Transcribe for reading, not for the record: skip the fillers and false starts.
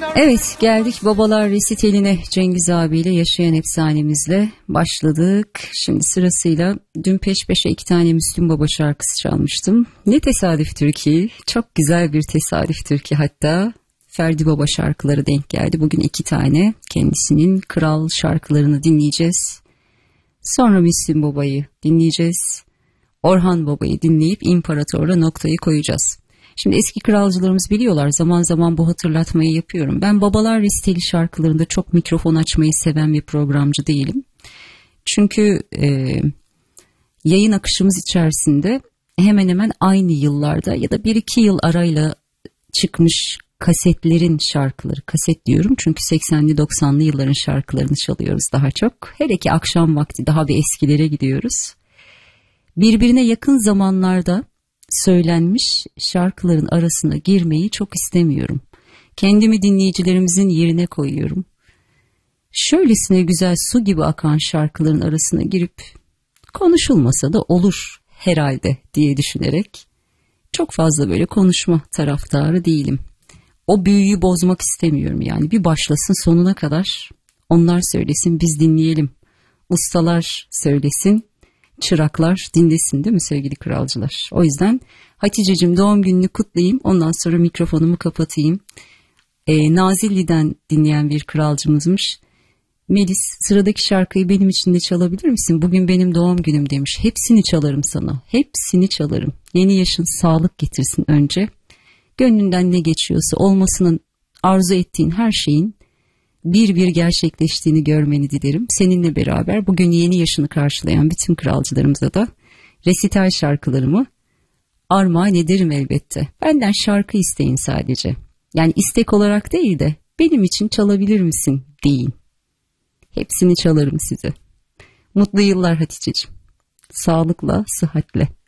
Evet, geldik babalar resitaline. Cengiz abiyle yaşayan efsanemizle başladık. Şimdi sırasıyla dün peş peşe 2 tane Müslüm Baba şarkısı çalmıştım. Ne tesadüftür ki, çok güzel bir tesadüftür ki hatta Ferdi Baba şarkıları denk geldi. Bugün 2 tane kendisinin kral şarkılarını dinleyeceğiz. Sonra Müslüm Baba'yı dinleyeceğiz. Orhan Baba'yı dinleyip imparatorla noktayı koyacağız. Şimdi eski kralcılarımız biliyorlar, zaman zaman bu hatırlatmayı yapıyorum. Ben babalar listeli şarkılarında çok mikrofon açmayı seven bir programcı değilim. Çünkü yayın akışımız içerisinde hemen hemen aynı yıllarda ya da 1-2 yıl arayla çıkmış kasetlerin şarkıları, kaset diyorum çünkü 80'li 90'lı yılların şarkılarını çalıyoruz daha çok. Hele ki akşam vakti daha bir eskilere gidiyoruz. Birbirine yakın zamanlarda söylenmiş şarkıların arasına girmeyi çok istemiyorum. Kendimi dinleyicilerimizin yerine koyuyorum. Şöylesine güzel su gibi akan şarkıların arasına girip konuşulmasa da olur herhalde diye düşünerek çok fazla böyle konuşma taraftarı değilim. O büyüyü bozmak istemiyorum yani. Bir başlasın sonuna kadar, onlar söylesin biz dinleyelim. Ustalar söylesin, çıraklar dinlesin, değil mi sevgili kralcılar? O yüzden Hatice'cim doğum gününü kutlayayım, ondan sonra mikrofonumu kapatayım. Nazilli'den dinleyen bir kralcımızmış. Melis, sıradaki şarkıyı benim için de çalabilir misin? Bugün benim doğum günüm demiş. Hepsini çalarım sana, hepsini çalarım. Yeni yaşın sağlık getirsin önce. Gönlünden ne geçiyorsa, olmasının arzu ettiğin her şeyin bir bir gerçekleştiğini görmeni dilerim. Seninle beraber bugün yeni yaşını karşılayan bütün kralcılarımıza da resital şarkılarımı armağan ederim elbette. Benden şarkı isteyin sadece. Yani istek olarak değil de benim için çalabilir misin deyin. Hepsini çalarım size. Mutlu yıllar Hatice'ciğim. Sağlıkla, sıhhatle.